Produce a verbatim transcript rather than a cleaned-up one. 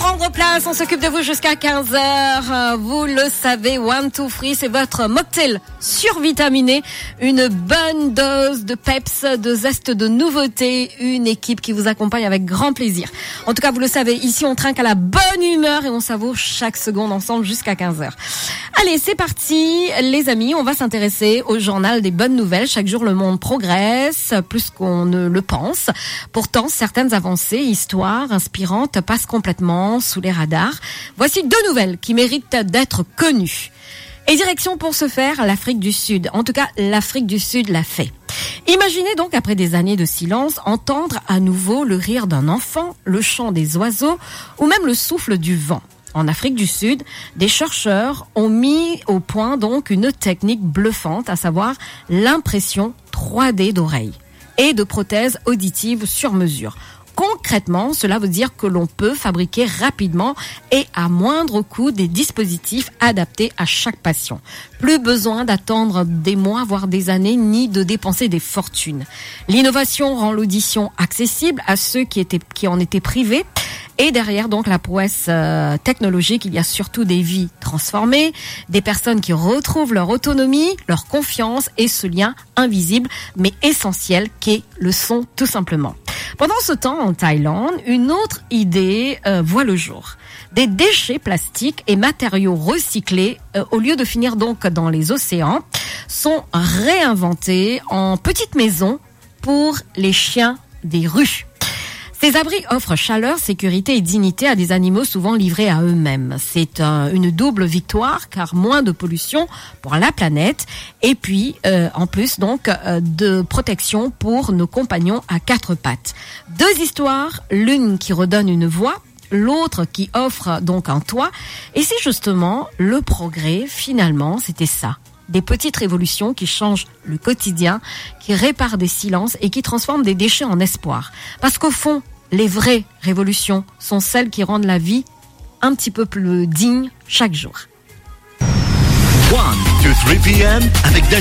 prendre place, on s'occupe de vous jusqu'à quinze heures. Vous le savez, One Two Free, c'est votre mocktail survitaminé. Une bonne dose de peps, de zeste, de nouveauté. Une équipe qui vous accompagne avec grand plaisir. En tout cas, vous le savez, ici on trinque à la bonne humeur et on savoure chaque seconde ensemble jusqu'à quinze heures. Allez, c'est parti, les amis, on va s'intéresser au journal des bonnes nouvelles. Chaque jour, le monde progresse, plus qu'on ne le pense. Pourtant, certaines avancées, histoires inspirantes passent complètement sous les radars. Voici deux nouvelles qui méritent d'être connues. Et direction pour ce faire, l'Afrique du Sud. En tout cas, l'Afrique du Sud l'a fait. Imaginez donc, après des années de silence, entendre à nouveau le rire d'un enfant, le chant des oiseaux ou même le souffle du vent. En Afrique du Sud, des chercheurs ont mis au point donc une technique bluffante, à savoir l'impression trois D d'oreilles et de prothèses auditives sur mesure. Concrètement, cela veut dire que l'on peut fabriquer rapidement et à moindre coût des dispositifs adaptés à chaque patient. Plus besoin d'attendre des mois, voire des années, ni de dépenser des fortunes. L'innovation rend l'audition accessible à ceux qui étaient, qui en étaient privés. Et derrière donc la prouesse euh, technologique, il y a surtout des vies transformées, des personnes qui retrouvent leur autonomie, leur confiance et ce lien invisible mais essentiel qu'est le son tout simplement. Pendant ce temps, en Thaïlande, une autre idée euh, voit le jour. Des déchets plastiques et matériaux recyclés, euh, au lieu de finir donc dans les océans, sont réinventés en petites maisons pour les chiens des rues. Ces abris offrent chaleur, sécurité et dignité à des animaux souvent livrés à eux-mêmes. C'est euh, une double victoire car moins de pollution pour la planète et puis euh, en plus donc euh, de protection pour nos compagnons à quatre pattes. Deux histoires, l'une qui redonne une voix, l'autre qui offre donc un toit. Et c'est justement le progrès finalement, c'était ça. Des petites révolutions qui changent le quotidien, qui réparent des silences et qui transforment des déchets en espoir. Parce qu'au fond, les vraies révolutions sont celles qui rendent la vie un petit peu plus digne chaque jour. one to three p.m. avec